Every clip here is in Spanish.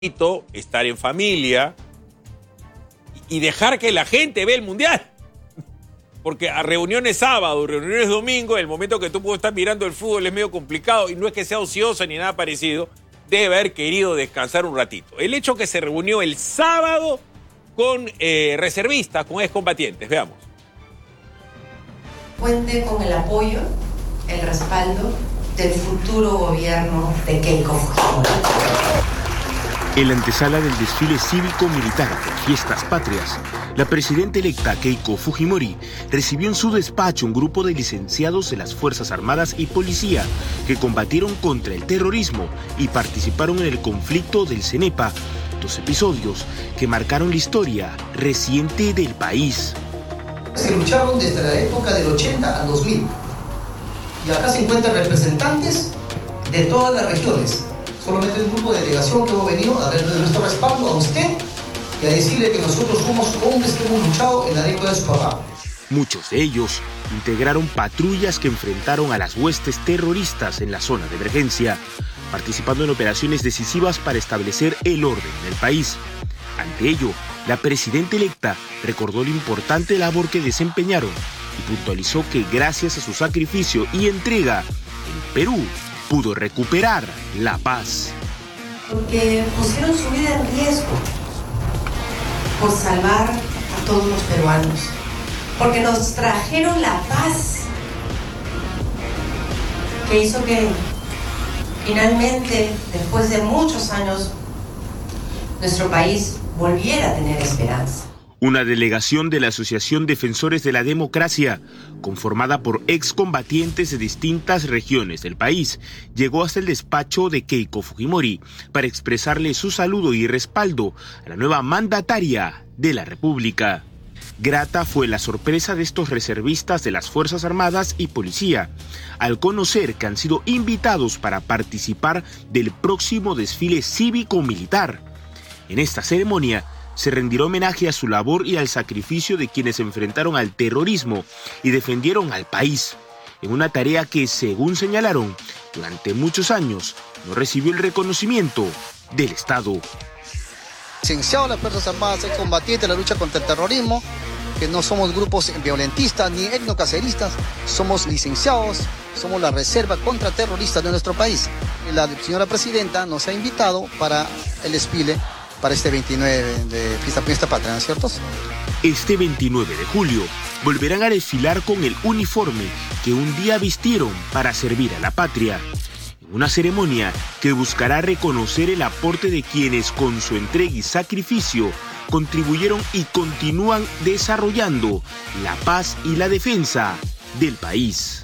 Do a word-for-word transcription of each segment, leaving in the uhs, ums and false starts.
estar en familia y dejar que la gente vea el mundial. Porque a reuniones sábado, reuniones domingo, el momento que tú puedes estar mirando el fútbol es medio complicado y no es que sea ocioso ni nada parecido, debe haber querido descansar un ratito. El hecho que se reunió el sábado con eh, reservistas, con excombatientes, veamos. Cuente con el apoyo, el respaldo del futuro gobierno de Keiko Fujimori. En la antesala del desfile cívico-militar de Fiestas Patrias, la presidenta electa Keiko Fujimori recibió en su despacho un grupo de licenciados de las Fuerzas Armadas y Policía que combatieron contra el terrorismo y participaron en el conflicto del Cenepa, dos episodios que marcaron la historia reciente del país. Se lucharon desde la época del ochenta al dos mil y acá se encuentran representantes de todas las regiones. Solamente un grupo de delegación que hemos venido a darle nuestro respaldo a usted y a decirle que nosotros somos hombres que hemos luchado en la década de su papá. Muchos de ellos integraron patrullas que enfrentaron a las huestes terroristas en la zona de emergencia, participando en operaciones decisivas para establecer el orden en el país. Ante ello, la presidenta electa recordó la importante labor que desempeñaron y puntualizó que gracias a su sacrificio y entrega, el Perú pudo recuperar la paz. Porque pusieron su vida en riesgo por salvar a todos los peruanos. Porque nos trajeron la paz que hizo que finalmente, después de muchos años, nuestro país volviera a tener esperanza. Una delegación de la Asociación Defensores de la Democracia, conformada por excombatientes de distintas regiones del país, llegó hasta el despacho de Keiko Fujimori para expresarle su saludo y respaldo a la nueva mandataria de la República. Grata fue la sorpresa de estos reservistas de las Fuerzas Armadas y Policía, al conocer que han sido invitados para participar del próximo desfile cívico-militar. En esta ceremonia, se rendirá homenaje a su labor y al sacrificio de quienes se enfrentaron al terrorismo y defendieron al país, en una tarea que, según señalaron, durante muchos años no recibió el reconocimiento del Estado. Licenciado las Fuerzas Armadas, excombatientes de la lucha contra el terrorismo, que no somos grupos violentistas ni etnocaceristas, somos licenciados, somos la reserva contraterrorista de nuestro país. La señora presidenta nos ha invitado para el desfile para este veintinueve de Fiesta, Fiesta Patria, ¿no es cierto? Este veintinueve de julio volverán a desfilar con el uniforme que un día vistieron para servir a la patria. En una ceremonia que buscará reconocer el aporte de quienes con su entrega y sacrificio contribuyeron y continúan desarrollando la paz y la defensa del país.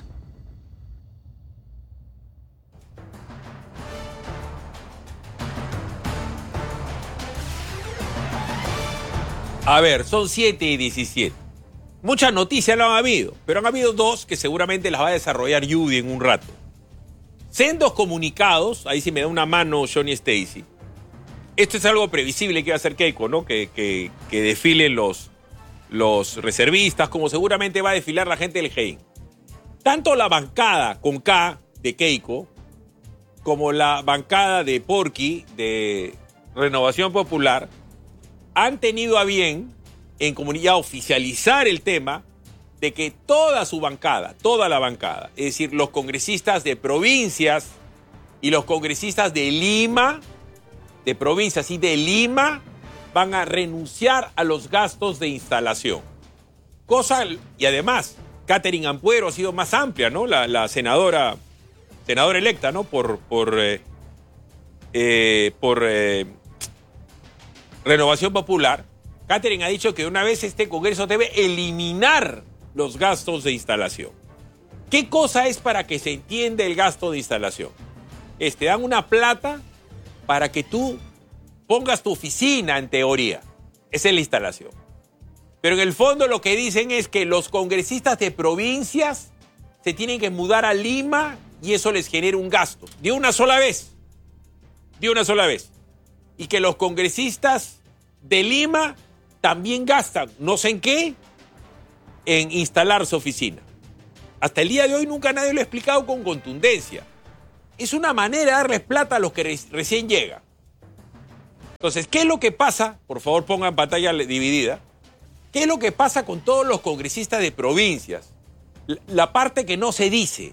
A ver, son siete y diecisiete. Muchas noticias no han habido, pero han habido dos que seguramente las va a desarrollar Judy en un rato. Sendos comunicados, ahí sí me da una mano Johnny Stacy. Esto es algo previsible que va a hacer Keiko, ¿no? Que, que, que desfilen los, los reservistas, como seguramente va a desfilar la gente del G E I N. Tanto la bancada con K de Keiko, como la bancada de Porky de Renovación Popular, han tenido a bien en comunidad oficializar el tema de que toda su bancada, toda la bancada, es decir, los congresistas de provincias y los congresistas de Lima, de provincias y de Lima, van a renunciar a los gastos de instalación. Cosa, y además, Catherine Ampuero ha sido más amplia, ¿no? La, la senadora, senadora electa, ¿no? Por, por, eh, eh, por eh, Renovación Popular. Catherine ha dicho que una vez este Congreso debe eliminar los gastos de instalación. ¿Qué cosa es para que se entienda el gasto de instalación? Es, te dan una plata para que tú pongas tu oficina en teoría. Esa es la instalación. Pero en el fondo lo que dicen es que los congresistas de provincias se tienen que mudar a Lima y eso les genera un gasto. De una sola vez. De una sola vez. Y que los congresistas de Lima también gastan, no sé en qué, en instalar su oficina. Hasta el día de hoy nunca nadie lo ha explicado con contundencia. Es una manera de darles plata a los que re- recién llegan. Entonces, ¿qué es lo que pasa? Por favor, pongan pantalla dividida. ¿Qué es lo que pasa con todos los congresistas de provincias? La parte que no se dice.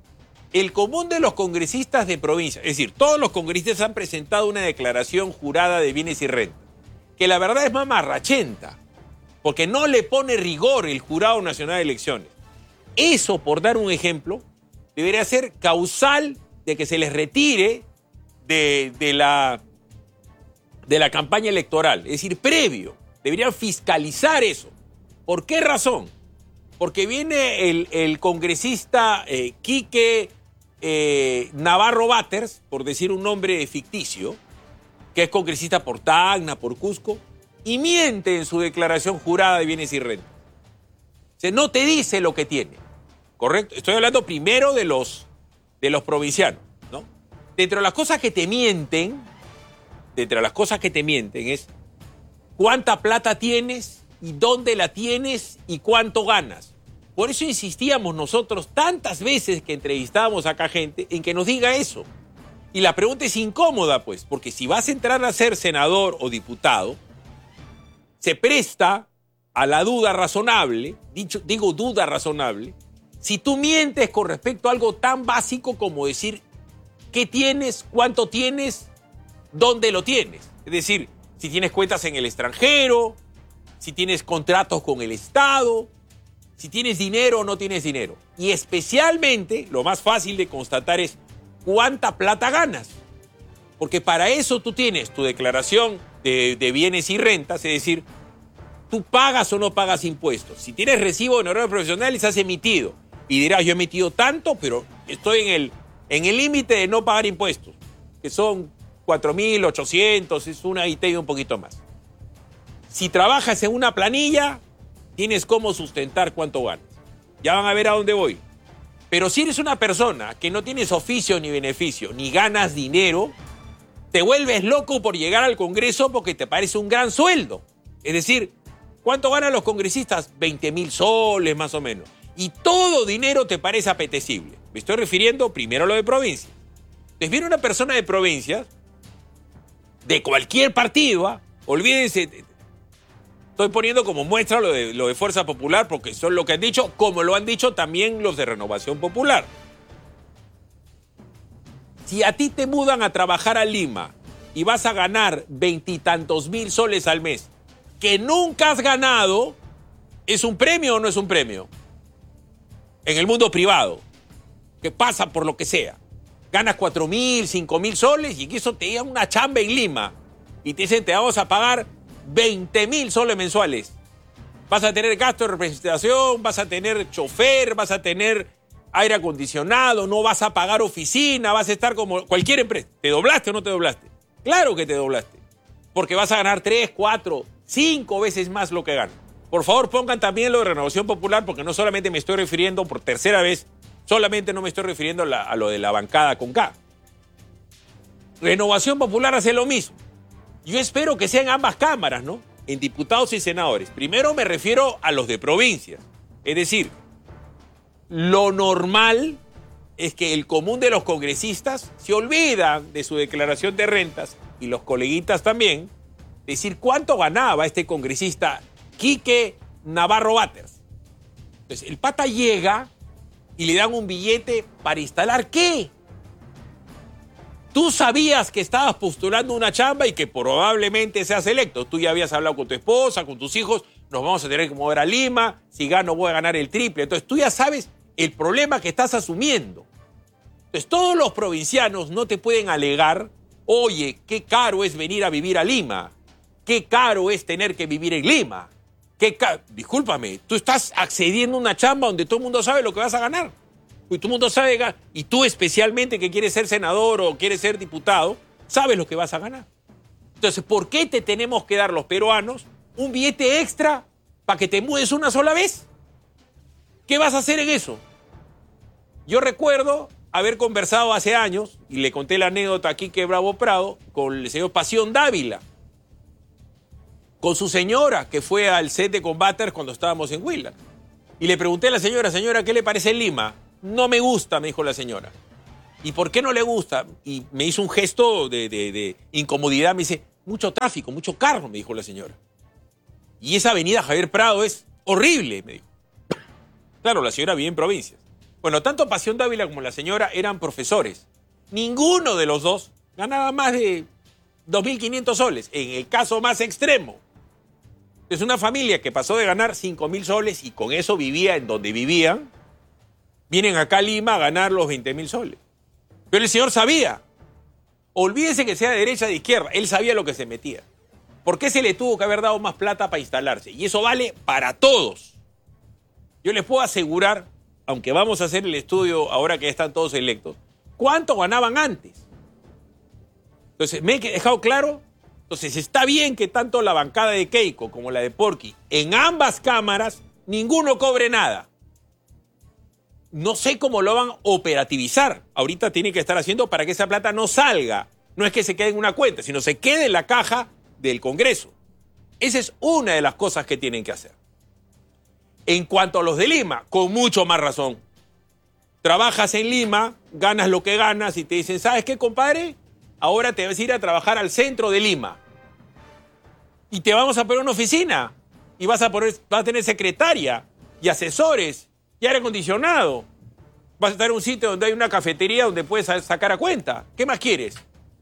El común de los congresistas de provincias, es decir, todos los congresistas han presentado una declaración jurada de bienes y renta, que la verdad es mamarrachenta, porque no le pone rigor el Jurado Nacional de Elecciones. Eso, por dar un ejemplo, debería ser causal de que se les retire de, de, la, de la campaña electoral, es decir, previo. Deberían fiscalizar eso. ¿Por qué razón? Porque viene el, el congresista eh, Quique eh, Navarro Batters, por decir un nombre ficticio, que es congresista por Tacna, por Cusco, y miente en su declaración jurada de bienes y rentas. O sea, no te dice lo que tiene, ¿correcto? Estoy hablando primero de los, de los provincianos, ¿no? Dentro de las cosas que te mienten, dentro de las cosas que te mienten es cuánta plata tienes y dónde la tienes y cuánto ganas. Por eso insistíamos nosotros tantas veces que entrevistábamos a acá gente en que nos diga eso. Y la pregunta es incómoda, pues, porque si vas a entrar a ser senador o diputado, se presta a la duda razonable, dicho, digo duda razonable, si tú mientes con respecto a algo tan básico como decir qué tienes, cuánto tienes, dónde lo tienes. Es decir, si tienes cuentas en el extranjero, si tienes contratos con el Estado, si tienes dinero o no tienes dinero. Y especialmente, lo más fácil de constatar es cuánta plata ganas. Porque para eso tú tienes tu declaración de, de bienes y rentas, es decir, tú pagas o no pagas impuestos. Si tienes recibo de honorarios profesionales, has emitido. Y dirás, yo he emitido tanto, pero estoy en el en el límite de no pagar impuestos, que son cuatro mil ochocientos, es una I T y un poquito más. Si trabajas en una planilla, tienes cómo sustentar cuánto ganas. Ya van a ver a dónde voy. Pero si eres una persona que no tienes oficio ni beneficio, ni ganas dinero, te vuelves loco por llegar al Congreso porque te parece un gran sueldo. Es decir, ¿cuánto ganan los congresistas? veinte mil soles más o menos. Y todo dinero te parece apetecible. Me estoy refiriendo primero a lo de provincia. Entonces viene una persona de provincia, de cualquier partido, ¿eh? Olvídense, estoy poniendo como muestra lo de, lo de Fuerza Popular porque son lo que han dicho, como lo han dicho también los de Renovación Popular. Si a ti te mudan a trabajar a Lima y vas a ganar veintitantos mil soles al mes, que nunca has ganado, ¿es un premio o no es un premio? En el mundo privado, que pasa por lo que sea. Ganas cuatro mil, cinco mil soles y que eso te diga una chamba en Lima y te dicen te vamos a pagar veinte mil soles mensuales. Vas a tener gasto de representación, vas a tener chofer, vas a tener aire acondicionado, no vas a pagar oficina, vas a estar como cualquier empresa. ¿Te doblaste o no te doblaste? Claro que te doblaste. Porque vas a ganar tres, cuatro, cinco veces más lo que ganas. Por favor, pongan también lo de Renovación Popular, porque no solamente me estoy refiriendo por tercera vez, solamente no me estoy refiriendo a, la, a lo de la bancada con K. Renovación Popular hace lo mismo. Yo espero que sean ambas cámaras, ¿no? En diputados y senadores. Primero me refiero a los de provincias. Es decir, lo normal es que el común de los congresistas se olvidan de su declaración de rentas, y los coleguitas también, decir cuánto ganaba este congresista Quique Navarro Batters. Entonces, el pata llega y le dan un billete para instalar ¿qué? Tú sabías que estabas postulando una chamba y que probablemente seas electo. Tú ya habías hablado con tu esposa, con tus hijos, nos vamos a tener que mover a Lima, si gano voy a ganar el triple. Entonces tú ya sabes el problema que estás asumiendo. Entonces todos los provincianos no te pueden alegar, oye, qué caro es venir a vivir a Lima, qué caro es tener que vivir en Lima. Qué ca- Discúlpame, tú estás accediendo a una chamba donde todo el mundo sabe lo que vas a ganar. Y todo el mundo sabe, y tú especialmente que quieres ser senador o quieres ser diputado, sabes lo que vas a ganar. Entonces, ¿por qué te tenemos que dar los peruanos un billete extra para que te mudes una sola vez? ¿Qué vas a hacer en eso? Yo recuerdo haber conversado hace años, y le conté la anécdota aquí que Bravo Prado, con el señor Pasión Dávila, con su señora, que fue al set de Combaters cuando estábamos en Huila. Y le pregunté a la señora, señora, ¿qué le parece Lima? No me gusta, me dijo la señora. ¿Y por qué no le gusta? Y me hizo un gesto de, de, de incomodidad, me dice, mucho tráfico, mucho carro, me dijo la señora. Y esa avenida Javier Prado es horrible, me dijo. Claro, la señora vive en provincias. Bueno, tanto Pasión Dávila como la señora eran profesores. Ninguno de los dos ganaba más de dos mil quinientos soles, en el caso más extremo. Es una familia que pasó de ganar cinco mil soles y con eso vivía en donde vivían, vienen acá a Lima a ganar los veinte mil soles. Pero el señor sabía. Olvídese que sea de derecha o de izquierda, él sabía lo que se metía. ¿Por qué se le tuvo que haber dado más plata para instalarse? Y eso vale para todos. Yo les puedo asegurar, aunque vamos a hacer el estudio ahora que están todos electos, ¿cuánto ganaban antes? Entonces, ¿me he dejado claro? Entonces, está bien que tanto la bancada de Keiko como la de Porky, en ambas cámaras, ninguno cobre nada. No sé cómo lo van a operativizar. Ahorita tiene que estar haciendo para que esa plata no salga. No es que se quede en una cuenta, sino se quede en la caja del Congreso. Esa es una de las cosas que tienen que hacer. En cuanto a los de Lima, con mucho más razón. Trabajas en Lima, ganas lo que ganas y te dicen, ¿sabes qué, compadre? Ahora te vas a ir a trabajar al centro de Lima. Y te vamos a poner una oficina. Y vas a, poner, vas a tener secretaria y asesores y aire acondicionado. Vas a estar en un sitio donde hay una cafetería donde puedes sacar a cuenta. ¿Qué más quieres?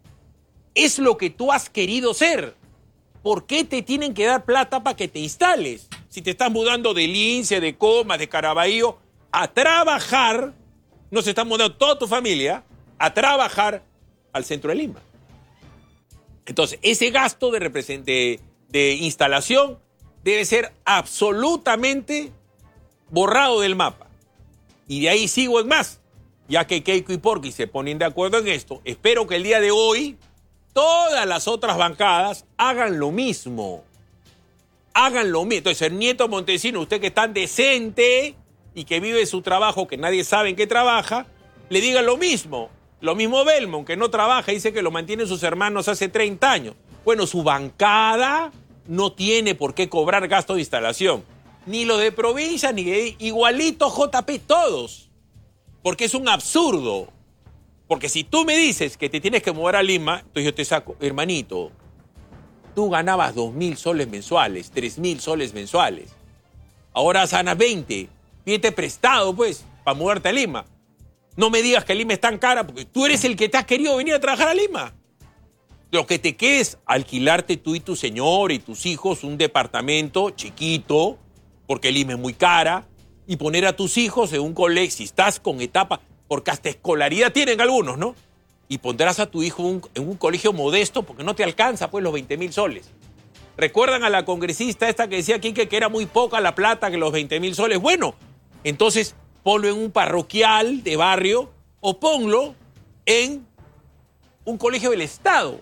Es lo que tú has querido ser. ¿Por qué te tienen que dar plata para que te instales? Si te estás mudando de Lince, de Comas, de Caraballo, a trabajar, no se está mudando toda tu familia, a trabajar al centro de Lima. Entonces, ese gasto de, de, de instalación debe ser absolutamente borrado del mapa. Y de ahí sigo en más. Ya que Keiko y Porky se ponen de acuerdo en esto, espero que el día de hoy todas las otras bancadas hagan lo mismo. Hagan lo mismo. Entonces, el nieto Montesino, usted que es tan decente y que vive su trabajo, que nadie sabe en qué trabaja, le diga lo mismo. Lo mismo Belmont, que no trabaja, dice que lo mantienen sus hermanos hace treinta años. Bueno, su bancada no tiene por qué cobrar gasto de instalación. Ni lo de provincia, ni de igualito J P, todos. Porque es un absurdo. Porque si tú me dices que te tienes que mover a Lima, entonces yo te saco, hermanito, tú ganabas dos mil soles mensuales, tres mil soles mensuales. Ahora sanas veinte. Pídete prestado, pues, para moverte a Lima. No me digas que Lima es tan cara, porque tú eres el que te has querido venir a trabajar a Lima. Lo que te queda es alquilarte tú y tu señor y tus hijos un departamento chiquito, porque Lima es muy cara, y poner a tus hijos en un colegio, si estás con etapa, porque hasta escolaridad tienen algunos, ¿no? Y pondrás a tu hijo un, en un colegio modesto, porque no te alcanza, pues, los veinte mil soles. ¿Recuerdan a la congresista esta que decía aquí que, que era muy poca la plata, que los veinte mil soles? Bueno, entonces ponlo en un parroquial de barrio o ponlo en un colegio del Estado.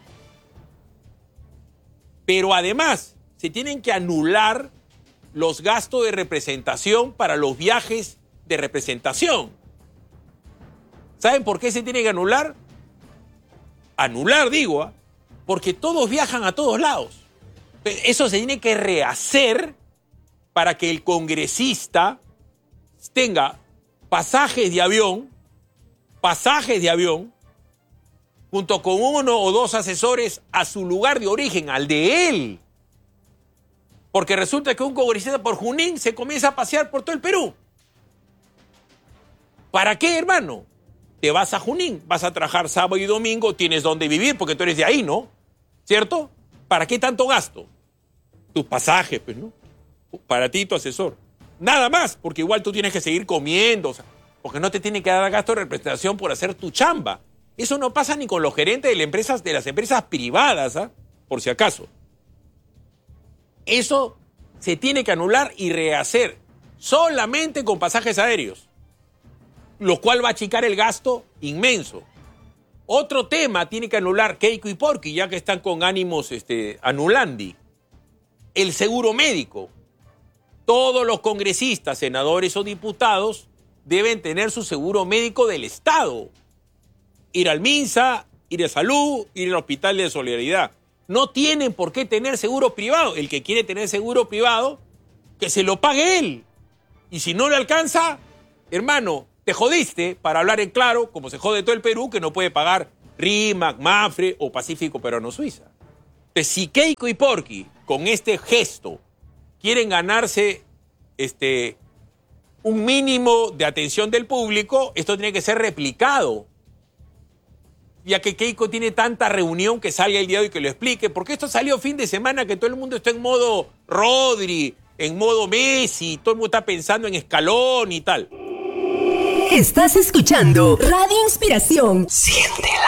Pero además, se tienen que anular los gastos de representación para los viajes de representación. ¿Saben por qué se tiene que anular? Anular, digo, ¿eh? Porque todos viajan a todos lados. Eso se tiene que rehacer para que el congresista tenga pasajes de avión, pasajes de avión, junto con uno o dos asesores a su lugar de origen, al de él. Porque resulta que un congresista por Junín se comienza a pasear por todo el Perú. ¿Para qué, hermano? Te vas a Junín, vas a trabajar sábado y domingo, tienes donde vivir porque tú eres de ahí, ¿no? ¿Cierto? ¿Para qué tanto gasto? Tus pasajes, pues, ¿no? Para ti y tu asesor. Nada más, porque igual tú tienes que seguir comiendo, o sea, porque no te tiene que dar gasto de representación por hacer tu chamba. Eso no pasa ni con los gerentes de las empresas, de las empresas privadas, ¿ah? Por si acaso. Eso se tiene que anular y rehacer solamente con pasajes aéreos, lo cual va a achicar el gasto inmenso. Otro tema tiene que anular Keiko y Porky, ya que están con ánimos este, anulandi. El seguro médico. Todos los congresistas, senadores o diputados deben tener su seguro médico del Estado. Ir al MINSA, ir a Salud, ir al Hospital de Solidaridad. No tienen por qué tener seguro privado. El que quiere tener seguro privado, que se lo pague él. Y si no le alcanza, hermano, te jodiste, para hablar en claro, como se jode todo el Perú, que no puede pagar RIMAC, MAFRE o Pacífico Peruano Suiza. Entonces, si Keiko y Porky, con este gesto, quieren ganarse este, un mínimo de atención del público, esto tiene que ser replicado. Ya que Keiko tiene tanta reunión, que salga el día de hoy que lo explique, porque esto salió fin de semana que todo el mundo está en modo Rodri, en modo Messi, todo el mundo está pensando en Escalón y tal. Estás escuchando Radio Inspiración. Siéntela.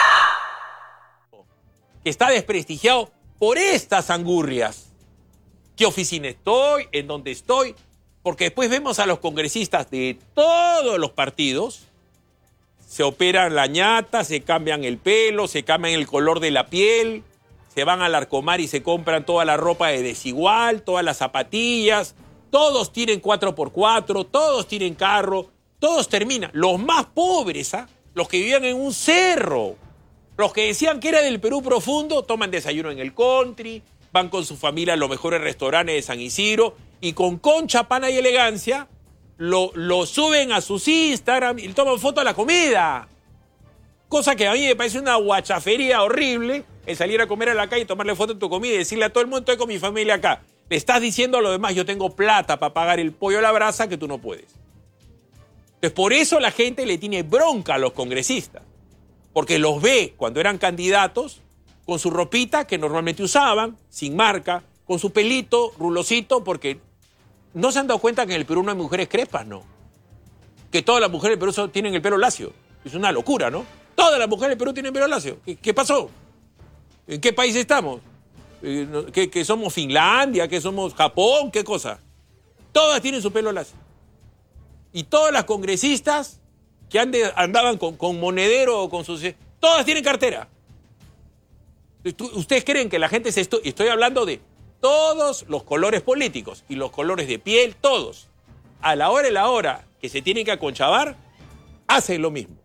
Que está desprestigiado por estas angurrias. ¿Qué oficina estoy? ¿En dónde estoy? Porque después vemos a los congresistas de todos los partidos. Se operan la ñata, se cambian el pelo, se cambian el color de la piel, se van al Arcomar y se compran toda la ropa de desigual, todas las zapatillas, todos tienen cuatro por cuatro, todos tienen carro, todos terminan. Los más pobres, ¿ah? Los que vivían en un cerro, los que decían que era del Perú profundo, toman desayuno en el country, van con su familia a los mejores restaurantes de San Isidro y con concha, pana y elegancia, Lo, lo suben a sus Instagram y toman foto de la comida. Cosa que a mí me parece una guachafería horrible, el salir a comer a la calle y tomarle foto de tu comida y decirle a todo el mundo, estoy con mi familia acá. Le estás diciendo a los demás, yo tengo plata para pagar el pollo a la brasa que tú no puedes. Entonces, por eso la gente le tiene bronca a los congresistas. Porque los ve cuando eran candidatos con su ropita que normalmente usaban, sin marca, con su pelito, rulosito, porque... ¿No se han dado cuenta que en el Perú no hay mujeres crespas, no? Que todas las mujeres del Perú tienen el pelo lacio. Es una locura, ¿no? Todas las mujeres del Perú tienen pelo lacio. ¿Qué, qué pasó? ¿En qué país estamos? ¿Que, que somos Finlandia? ¿Que somos Japón? ¿Qué cosa? Todas tienen su pelo lacio. Y todas las congresistas que ande, andaban con, con monedero o con sus... Todas tienen cartera. ¿Ustedes creen que la gente se... Esto, estoy hablando de... Todos los colores políticos y los colores de piel, todos, a la hora y la hora que se tienen que aconchavar, hacen lo mismo.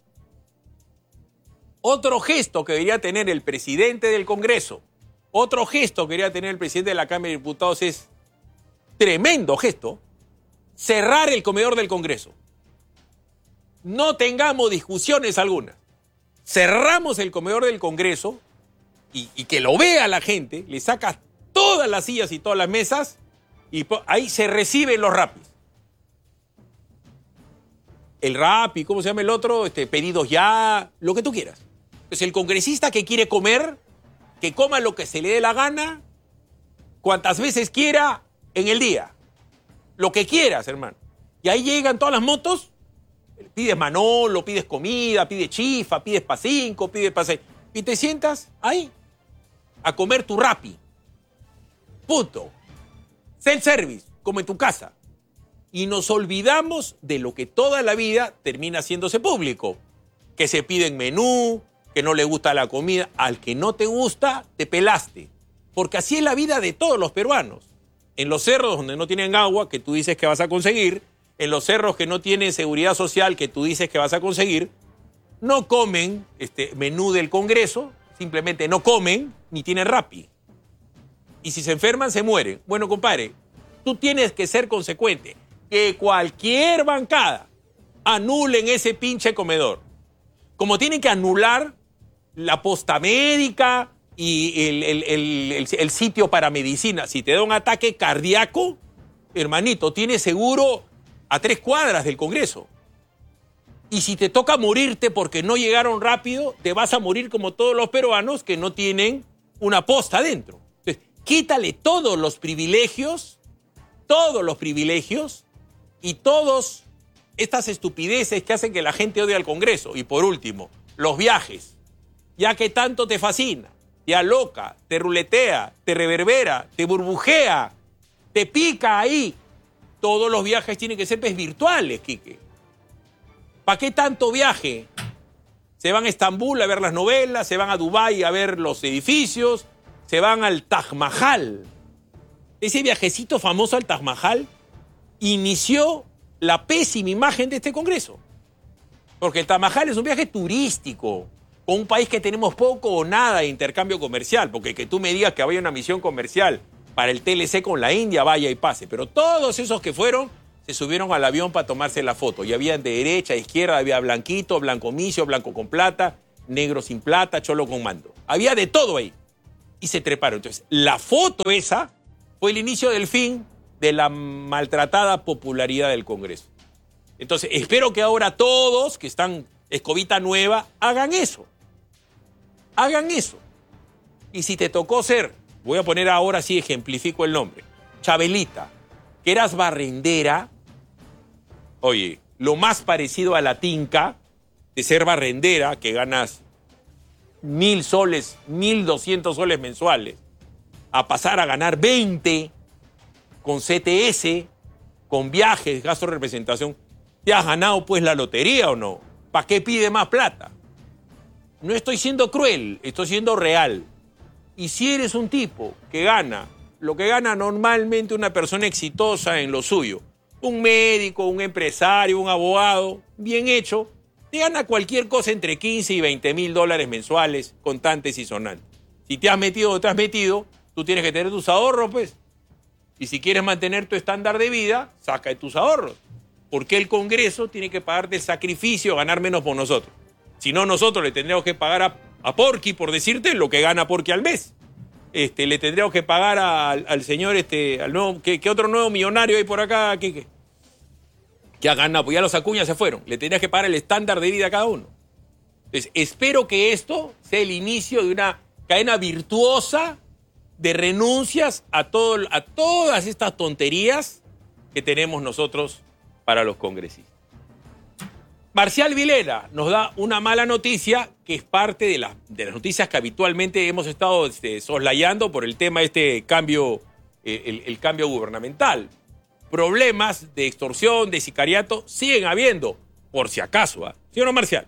Otro gesto que debería tener el presidente del Congreso, otro gesto que debería tener el presidente de la Cámara de Diputados es, tremendo gesto, cerrar el comedor del Congreso. No tengamos discusiones algunas. Cerramos el comedor del Congreso y, y que lo vea la gente, le sacas todas las sillas y todas las mesas, y ahí se reciben los rapis. El rapi, ¿cómo se llama el otro? Este, pedidos ya, lo que tú quieras. Pues el congresista que quiere comer, que coma lo que se le dé la gana, cuantas veces quiera en el día. Lo que quieras, hermano. Y ahí llegan todas las motos, pides Manolo, pides comida, pides chifa, pides pa' cinco, pides pa' seis, y te sientas ahí a comer tu rapi. Punto. Self-service, como en tu casa. Y nos olvidamos de lo que toda la vida termina haciéndose público. Que se piden menú, que no le gusta la comida. Al que no te gusta, te pelaste. Porque así es la vida de todos los peruanos. En los cerros donde no tienen agua, que tú dices que vas a conseguir. En los cerros que no tienen seguridad social, que tú dices que vas a conseguir. No comen este menú del Congreso. Simplemente no comen, ni tienen rapi. Y si se enferman, se mueren. Bueno, compadre, tú tienes que ser consecuente. Que cualquier bancada anulen ese pinche comedor. Como tienen que anular la posta médica y el, el, el, el, el sitio para medicina. Si te da un ataque cardíaco, hermanito, tienes seguro a tres cuadras del Congreso. Y si te toca morirte porque no llegaron rápido, te vas a morir como todos los peruanos que no tienen una posta adentro. Quítale todos los privilegios, todos los privilegios y todas estas estupideces que hacen que la gente odie al Congreso. Y por último, los viajes. Ya que tanto te fascina, te aloca, te ruletea, te reverbera, te burbujea, te pica ahí. Todos los viajes tienen que ser pues, virtuales, Quique. ¿Para qué tanto viaje? Se van a Estambul a ver las novelas, se van a Dubái a ver los edificios, se van al Taj Mahal. Ese viajecito famoso al Taj Mahal inició la pésima imagen de este Congreso. Porque el Taj Mahal es un viaje turístico, con un país que tenemos poco o nada de intercambio comercial, porque que tú me digas que había una misión comercial para el T L C con la India, vaya y pase. Pero todos esos que fueron, se subieron al avión para tomarse la foto. Y había de derecha, izquierda, había blanquito, blanco misio, blanco con plata, negro sin plata, cholo con mando. Había de todo ahí. y se treparon. Entonces, la foto esa fue el inicio del fin de la maltratada popularidad del Congreso. Entonces, espero que ahora todos que están escobita nueva hagan eso. Hagan eso. Y si te tocó ser, voy a poner ahora sí, ejemplifico el nombre, Chabelita, que eras barrendera, oye, lo más parecido a la tinca de ser barrendera, que ganas mil soles, mil doscientos soles mensuales, a pasar a ganar veinte con C T S, con viajes, gasto de representación, ¿te has ganado pues la lotería o no? ¿Para qué pide más plata? No estoy siendo cruel, estoy siendo real. Y si eres un tipo que gana lo que gana normalmente una persona exitosa en lo suyo, un médico, un empresario, un abogado, bien hecho, te gana cualquier cosa entre quince y veinte mil dólares mensuales, contantes y sonantes. Si te has metido o te has metido, tú tienes que tener tus ahorros, pues. Y si quieres mantener tu estándar de vida, saca de tus ahorros. Porque el Congreso tiene que pagarte el sacrificio, ganar menos por nosotros. Si no, nosotros le tendríamos que pagar a, a Porky, por decirte, lo que gana Porky al mes. Este, le tendríamos que pagar a, al, al señor, este, al nuevo, ¿qué, qué otro nuevo millonario hay por acá? ¿Qué, qué? Que ha ganado, pues ya los Acuña se fueron. Le tendrías que pagar el estándar de vida a cada uno. Entonces, espero que esto sea el inicio de una cadena virtuosa de renuncias a, todo, a todas estas tonterías que tenemos nosotros para los congresistas. Marcial Vilera nos da una mala noticia que es parte de, la, de las noticias que habitualmente hemos estado este, soslayando por el tema de este cambio, eh, el, el cambio gubernamental. Problemas de extorsión, de sicariato, siguen habiendo, por si acaso. ¿eh? ¿Sí o no, Marcial?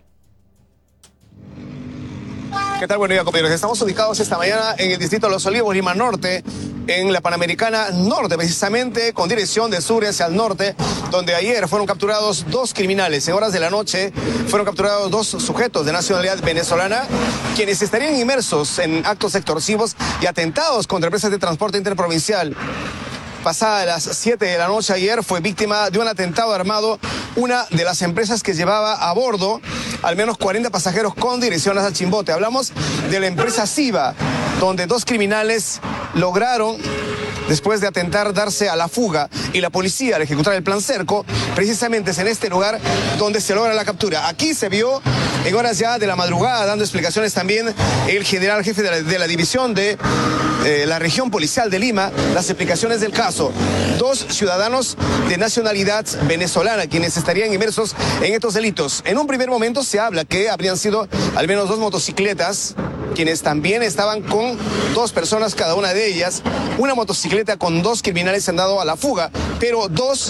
¿Qué tal? Buen día, compañeros. Estamos ubicados esta mañana en el distrito de Los Olivos, Lima Norte, en la Panamericana Norte, precisamente con dirección de sur hacia el norte, donde ayer fueron capturados dos criminales. En horas de la noche fueron capturados dos sujetos de nacionalidad venezolana, quienes estarían inmersos en actos extorsivos y atentados contra empresas de transporte interprovincial. Pasada las siete de la noche ayer fue víctima de un atentado armado una de las empresas que llevaba a bordo al menos cuarenta pasajeros con dirección hacia Chimbote. Hablamos de la empresa Siva, donde dos criminales lograron, después de atentar, darse a la fuga, y la policía al ejecutar el plan Cerco, precisamente es en este lugar donde se logra la captura. Aquí se vio en horas ya de la madrugada, dando explicaciones también el general jefe de la, de la división de eh, la región policial de Lima, las explicaciones del caso. Dos ciudadanos de nacionalidad venezolana, quienes estarían inmersos en estos delitos. En un primer momento se habla que habrían sido al menos dos motocicletas, quienes también estaban con dos personas, cada una de ellas. Una motocicleta con dos criminales se han dado a la fuga, pero dos,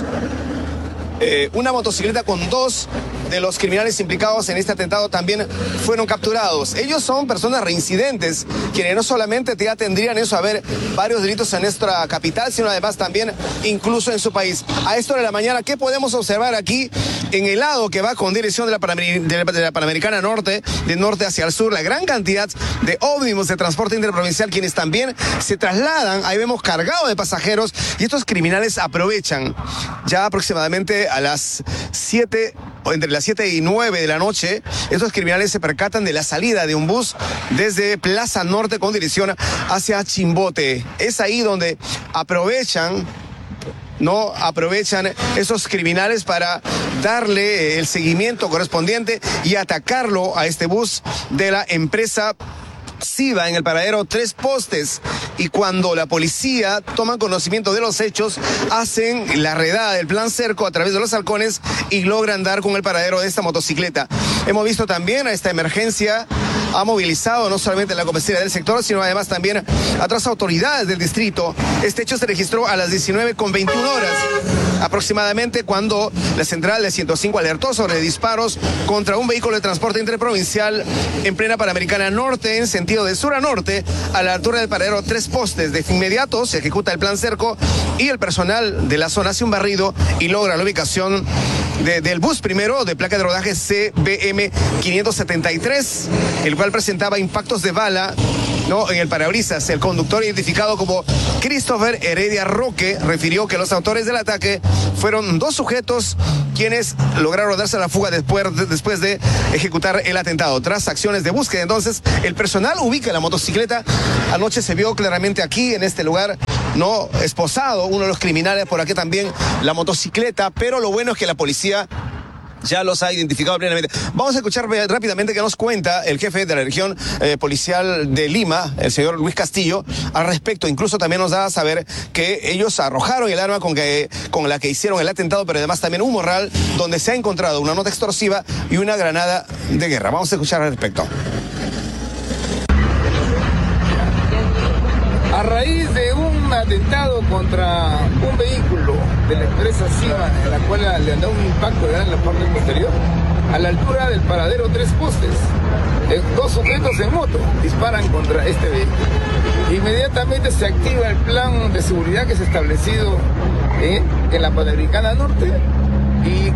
eh, una motocicleta con dos de los criminales implicados en este atentado también fueron capturados. Ellos son personas reincidentes, quienes no solamente ya tendrían eso a ver varios delitos en nuestra capital, sino además también incluso en su país. A esto de la mañana, ¿qué podemos observar aquí en el lado que va con dirección de la, Panamer de la, de la Panamericana Norte, de norte hacia el sur? La gran cantidad de ómnibus de transporte interprovincial, quienes también se trasladan, ahí vemos, cargados de pasajeros, y estos criminales aprovechan ya aproximadamente a las siete, o entre las siete y nueve de la noche, estos criminales se percatan de la salida de un bus desde Plaza Norte con dirección hacia Chimbote. Es ahí donde aprovechan, no aprovechan esos criminales para darle el seguimiento correspondiente y atacarlo a este bus de la empresa Siva en el paradero Tres Postes. Y cuando la policía toma conocimiento de los hechos, hacen la redada del plan Cerco a través de los halcones y logran dar con el paradero de esta motocicleta. Hemos visto también a esta emergencia ha movilizado no solamente la comisaría del sector, sino además también a otras autoridades del distrito. Este hecho se registró a las diecinueve con veintiuna horas aproximadamente, cuando la central de ciento cinco alertó sobre disparos contra un vehículo de transporte interprovincial en plena Panamericana Norte, en sentido de sur a norte, a la altura del paradero Tres Postes. De inmediato se ejecuta el plan Cerco y el personal de la zona hace un barrido y logra la ubicación de, del bus primero, de placa de rodaje C B M quinientos setenta y tres, el cual presentaba impactos de bala ¿no? en el parabrisas. El conductor, identificado como Christopher Heredia Roque, refirió que los autores del ataque fueron dos sujetos quienes lograron darse a la fuga después de, después de ejecutar el atentado. Tras acciones de búsqueda, entonces, el personal ubica la motocicleta. Anoche se vio claramente aquí, en este lugar, no esposado, uno de los criminales, por aquí también la motocicleta, pero lo bueno es que la policía ya los ha identificado plenamente. Vamos a escuchar rápidamente qué nos cuenta el jefe de la región eh, policial de Lima, el señor Luis Castillo, al respecto. Incluso también nos da a saber que ellos arrojaron el arma con, que, con la que hicieron el atentado, pero además también un morral donde se ha encontrado una nota extorsiva y una granada de guerra. Vamos a escuchar al respecto. A raíz de un atentado contra un vehículo de la empresa Siva, en la cual le han dado un impacto en la parte posterior, a la altura del paradero Tres Postes, eh, dos sujetos en moto disparan contra este vehículo. Inmediatamente se activa el plan de seguridad que se ha establecido eh, en la Panamericana Norte y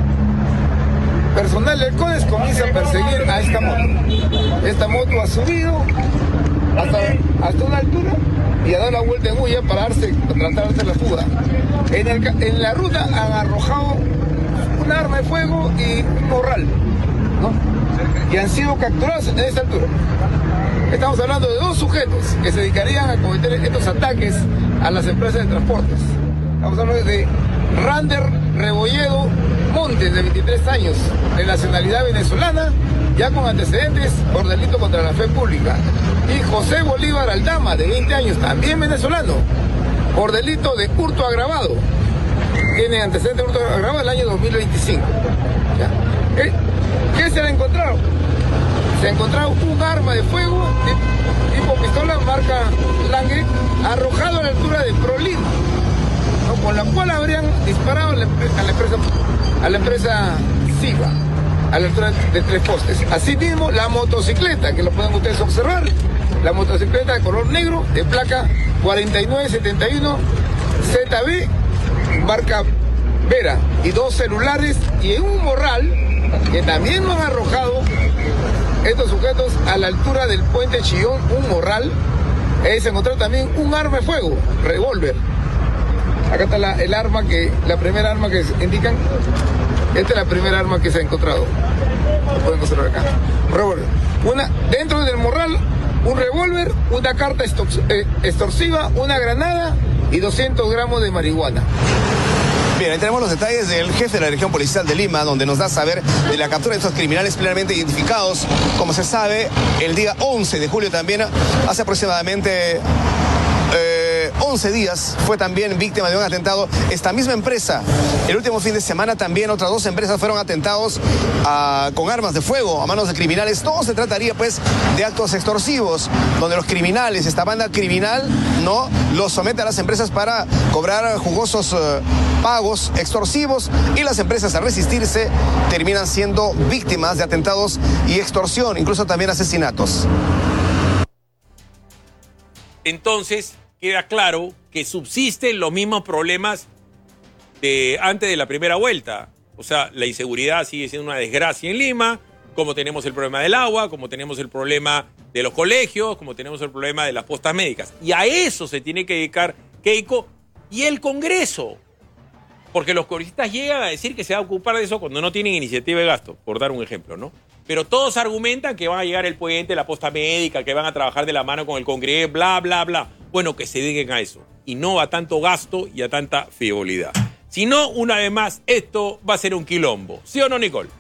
personal del CODES comienza a perseguir a esta moto. Esta moto ha subido hasta, hasta una altura y ha dado la vuelta en huya para darse, para tratar de hacer la fuga. En, el, en la ruta han arrojado un arma de fuego y un morral, ¿no? Y han sido capturados en esta altura. Estamos hablando de dos sujetos que se dedicarían a cometer estos ataques a las empresas de transportes. Estamos hablando de Rander Rebolledo Montes, de veintitrés años, de nacionalidad venezolana, ya con antecedentes por delito contra la fe pública. Y José Bolívar Aldama, de veinte años, también venezolano, por delito de hurto agravado. Tiene antecedentes de hurto agravado el año dos mil veinticinco. ¿Ya? ¿Qué, ¿Qué se le ha encontrado? Se ha encontrado un arma de fuego tipo pistola marca Lange, arrojado a la altura de Prolima, ¿no? Con la cual habrían disparado a la empresa, a la empresa, a la empresa Siva, a la altura de Tres Postes. Asimismo, la motocicleta, que lo pueden ustedes observar, la motocicleta de color negro, de placa cuarenta y nueve setenta y uno Z B, marca Vera, y dos celulares, y en un morral, que también lo han arrojado estos sujetos a la altura del puente Chillón, un morral. Ahí se encontró también un arma de fuego, revólver. Acá está la, el arma que, la primera arma que indican. Esta es la primera arma que se ha encontrado. Lo pueden observar acá. Revólver. Una, dentro del morral, un revólver, una carta extorsiva, una granada y doscientos gramos de marihuana. Bien, ahí tenemos los detalles del jefe de la región policial de Lima, donde nos da a saber de la captura de estos criminales plenamente identificados. Como se sabe, el día once de julio también, hace aproximadamente eh, once días, fue también víctima de un atentado esta misma empresa. El último fin de semana también otras dos empresas fueron atentados a, con armas de fuego a manos de criminales. Todo se trataría pues de actos extorsivos, donde los criminales, esta banda criminal, no los somete a las empresas para cobrar jugosos uh, pagos extorsivos, y las empresas, al resistirse, terminan siendo víctimas de atentados y extorsión, incluso también asesinatos. Entonces, queda claro que subsisten los mismos problemas de antes de la primera vuelta. O sea, la inseguridad sigue siendo una desgracia en Lima, como tenemos el problema del agua, como tenemos el problema de los colegios, como tenemos el problema de las postas médicas. Y a eso se tiene que dedicar Keiko y el Congreso. Porque los congresistas llegan a decir que se va a ocupar de eso cuando no tienen iniciativa de gasto, por dar un ejemplo, ¿no? Pero todos argumentan que van a llegar el puente, la posta médica, que van a trabajar de la mano con el Congreso, bla, bla, bla. Bueno, que se dediquen a eso y no a tanto gasto y a tanta frivolidad. Si no, una vez más, esto va a ser un quilombo. ¿Sí o no, Nicole?